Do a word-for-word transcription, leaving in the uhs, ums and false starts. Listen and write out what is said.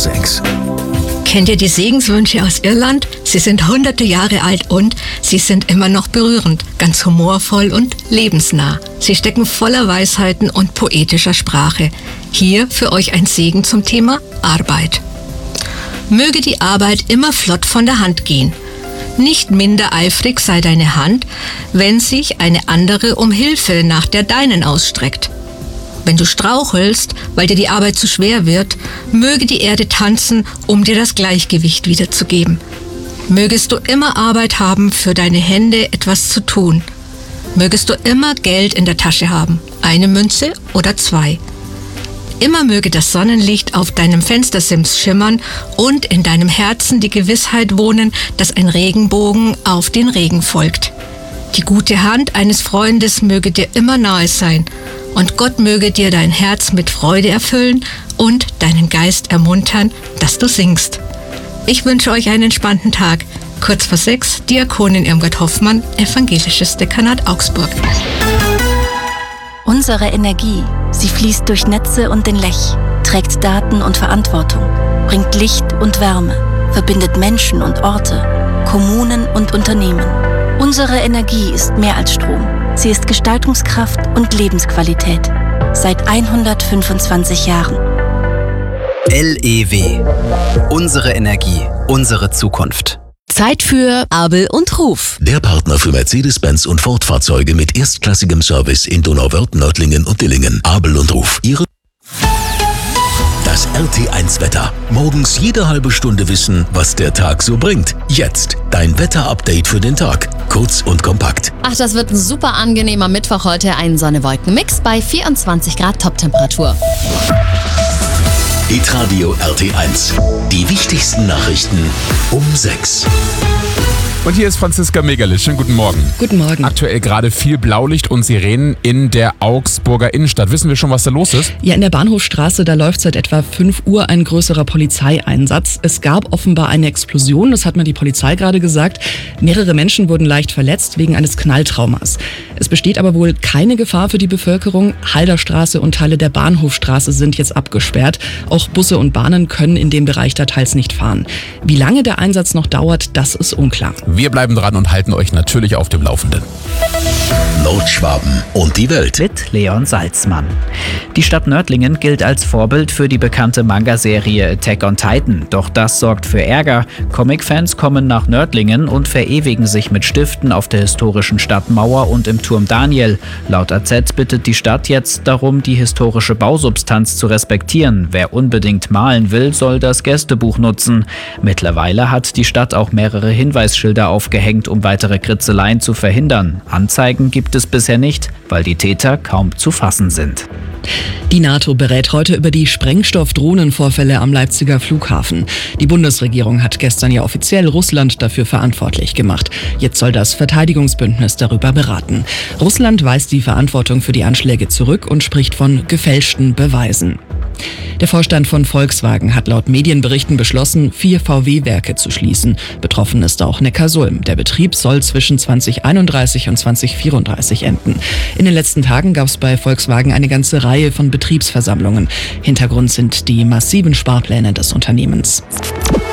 sechs. Kennt ihr die Segenswünsche aus Irland? Sie sind hunderte Jahre alt und sie sind immer noch berührend, ganz humorvoll und lebensnah. Sie stecken voller Weisheiten und poetischer Sprache. Hier für euch ein Segen zum Thema Arbeit. Möge die Arbeit immer flott von der Hand gehen. Nicht minder eifrig sei deine Hand, wenn sich eine andere um Hilfe nach der deinen ausstreckt. Wenn du strauchelst, weil dir die Arbeit zu schwer wird, möge die Erde tanzen, um dir das Gleichgewicht wiederzugeben. Mögest du immer Arbeit haben, für deine Hände etwas zu tun. Mögest du immer Geld in der Tasche haben, eine Münze oder zwei. Immer möge das Sonnenlicht auf deinem Fenstersims schimmern und in deinem Herzen die Gewissheit wohnen, dass ein Regenbogen auf den Regen folgt. Die gute Hand eines Freundes möge dir immer nahe sein und Gott möge dir dein Herz mit Freude erfüllen und deinen Geist ermuntern, dass du singst. Ich wünsche euch einen entspannten Tag. Kurz vor sechs, Diakonin Irmgard Hoffmann, Evangelisches Dekanat Augsburg. Unsere Energie, sie fließt durch Netze und den Lech, trägt Daten und Verantwortung, bringt Licht und Wärme, verbindet Menschen und Orte, Kommunen und Unternehmen. Unsere Energie ist mehr als Strom. Sie ist Gestaltungskraft und Lebensqualität. Seit hundertfünfundzwanzig Jahren. L E W. Unsere Energie, unsere Zukunft. Zeit für Abel und Ruf. Der Partner für Mercedes-Benz und Ford-Fahrzeuge mit erstklassigem Service in Donauwörth, Nördlingen und Dillingen. Abel und Ruf. Ihre Das R T eins Wetter. Morgens jede halbe Stunde wissen, was der Tag so bringt. Jetzt dein Wetter-Update für den Tag. Kurz und kompakt. Ach, das wird ein super angenehmer Mittwoch heute. Ein Sonne-Wolken-Mix bei vierundzwanzig Grad Toptemperatur. Hitradio R T eins. Die wichtigsten Nachrichten um sechs. Und hier ist Franziska Megerle. Schönen guten Morgen. Guten Morgen. Aktuell gerade viel Blaulicht und Sirenen in der Augsburger Innenstadt. Wissen wir schon, was da los ist? Ja, in der Bahnhofstraße, da läuft seit etwa fünf Uhr ein größerer Polizeieinsatz. Es gab offenbar eine Explosion, das hat mir die Polizei gerade gesagt. Mehrere Menschen wurden leicht verletzt wegen eines Knalltraumas. Es besteht aber wohl keine Gefahr für die Bevölkerung. Halderstraße und Teile der Bahnhofstraße sind jetzt abgesperrt. Auch Busse und Bahnen können in dem Bereich da teils nicht fahren. Wie lange der Einsatz noch dauert, das ist unklar. Wir bleiben dran und halten euch natürlich auf dem Laufenden. Nordschwaben und die Welt. Mit Leon Salzmann. Die Stadt Nördlingen gilt als Vorbild für die bekannte Manga-Serie Attack on Titan. Doch das sorgt für Ärger. Comic-Fans kommen nach Nördlingen und verewigen sich mit Stiften auf der historischen Stadtmauer und im Turm Daniel. Laut A Z bittet die Stadt jetzt darum, die historische Bausubstanz zu respektieren. Wer unbedingt malen will, soll das Gästebuch nutzen. Mittlerweile hat die Stadt auch mehrere Hinweisschilder aufgehängt, um weitere Kritzeleien zu verhindern. Anzeigen gibt es bisher nicht, weil die Täter kaum zu fassen sind. Die NATO berät heute über die Sprengstoff-Drohnenvorfälle am Leipziger Flughafen. Die Bundesregierung hat gestern ja offiziell Russland dafür verantwortlich gemacht. Jetzt soll das Verteidigungsbündnis darüber beraten. Russland weist die Verantwortung für die Anschläge zurück und spricht von gefälschten Beweisen. Der Vorstand von Volkswagen hat laut Medienberichten beschlossen, vier V W-Werke zu schließen. Betroffen ist auch Neckarsulm. Der Betrieb soll zwischen zwanzig einunddreißig und zwanzig vierunddreißig enden. In den letzten Tagen gab es bei Volkswagen eine ganze Reihe von Betriebsversammlungen. Hintergrund sind die massiven Sparpläne des Unternehmens.